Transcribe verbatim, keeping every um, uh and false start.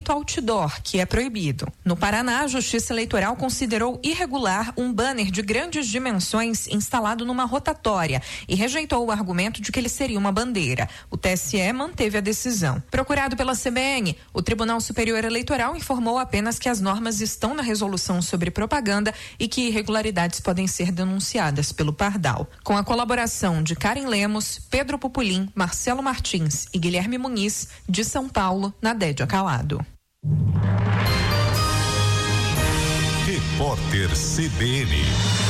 formato outdoor, que é proibido. No Paraná, a Justiça Eleitoral considerou irregular um banner de grandes dimensões instalado numa rotatória e rejeitou o argumento de que ele seria uma bandeira. O T S E manteve a decisão. Procurado pela C B N, o Tribunal Superior Eleitoral informou apenas que as normas estão na resolução sobre propaganda e que irregularidades podem ser denunciadas pelo Pardal. Com a colaboração de Karen Lemos, Pedro Pupulim, Marcelo Martins e Guilherme Muniz, de São Paulo, Nadédia Calado. Repórter C B N.